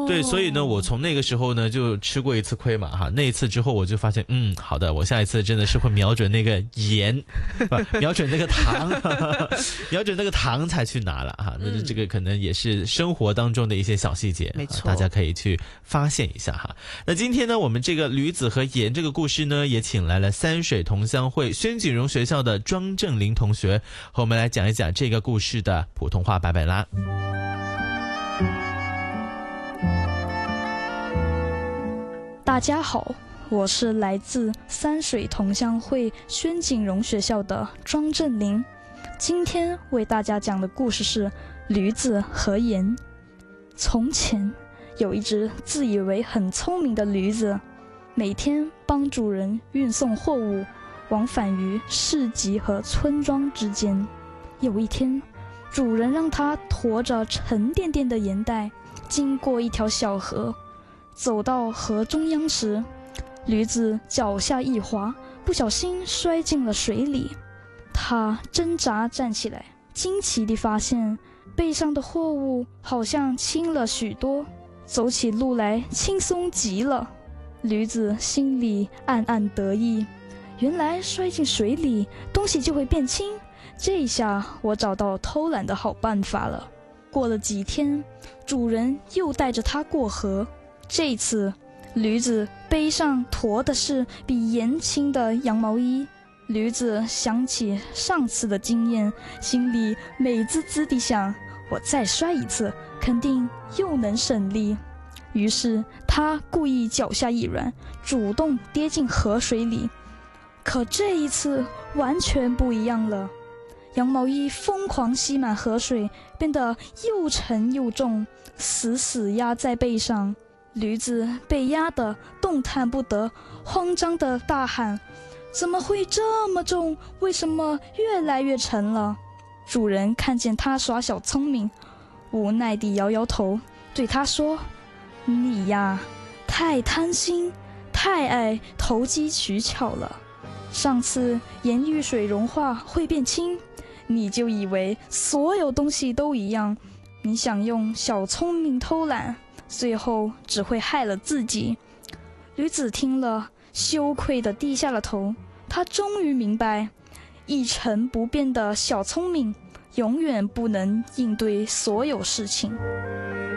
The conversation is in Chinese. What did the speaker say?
对，所以呢，我从那个时候呢就吃过一次亏嘛哈。那一次之后，我就发现，好的，我下一次真的是会瞄准那个盐，瞄准那个糖，瞄准那个糖才去拿了哈。那这个可能也是生活当中的一些小细节， 没错， 大家可以去发现一下哈。那今天呢，我们这个驴子和盐这个故事呢，也请来了三水同乡会宣景荣学校的庄正林同学，和我们来讲一讲这个故事的普通话版本啦。 大家好，我是来自三水同乡会宣景荣学校的庄正林。今天为大家讲的故事是驴子和盐。从前有一只自以为很聪明的驴子，每天帮主人运送货物，往返于市集和村庄之间。有一天，主人让它驮着沉甸甸的盐袋经过一条小河，走到河中央时，驴子脚下一滑，不小心摔进了水里。它挣扎站起来，惊奇地发现背上的货物好像轻了许多，走起路来轻松极了。驴子心里暗暗得意，原来摔进水里东西就会变轻，这一下我找到偷懒的好办法了。过了几天，主人又带着它过河，这次驴子背上驮的是比盐轻的羊毛衣。驴子想起上次的经验，心里美滋滋地想，我再摔一次肯定又能省力。于是他故意脚下一软，主动跌进河水里。可这一次完全不一样了，羊毛衣疯狂吸满河水，变得又沉又重，死死压在背上。驴子被压得动弹不得，慌张地大喊，怎么会这么重？为什么越来越沉了？主人看见他耍小聪明，无奈地摇摇头，对他说，你呀，太贪心，太爱投机取巧了。上次盐遇水融化会变轻，你就以为所有东西都一样，你想用小聪明偷懒，最后只会害了自己。驴子听了，羞愧地低下了头。他终于明白，一成不变的小聪明永远不能应对所有事情。